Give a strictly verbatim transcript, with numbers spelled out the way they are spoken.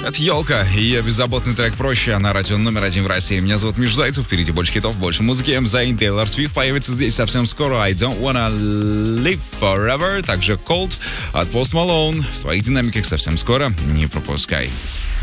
Это «Елка» и ее беззаботный трек «Проще» на радио номер один в России. Меня зовут Миш Зайцев, впереди больше хитов, больше музыки. Zayn, Тейлор Свифт появится здесь совсем скоро. I Don't Wanna Live Forever, также Cold от Post Malone. В твоих динамиках совсем скоро, не пропускай.